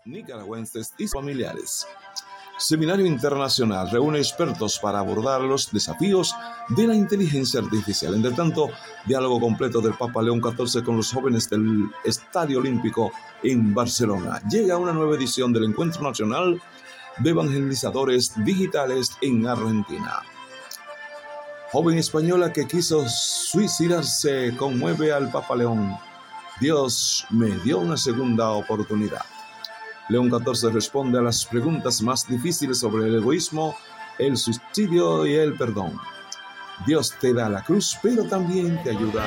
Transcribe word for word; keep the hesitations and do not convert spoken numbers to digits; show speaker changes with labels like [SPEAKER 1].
[SPEAKER 1] nicaragüenses y familiares. Seminario Internacional reúne expertos para abordar los desafíos de la inteligencia artificial. Entre tanto, diálogo completo del Papa León catorce con los jóvenes del Estadio Olímpico en Barcelona. Llega una nueva edición del Encuentro Nacional de Evangelizadores Digitales en Argentina. Joven española que quiso suicidarse conmueve al Papa León. Dios me dio una segunda oportunidad. León catorce responde a las preguntas más difíciles sobre el egoísmo, el suicidio y el perdón. Dios te da la cruz, pero también te ayuda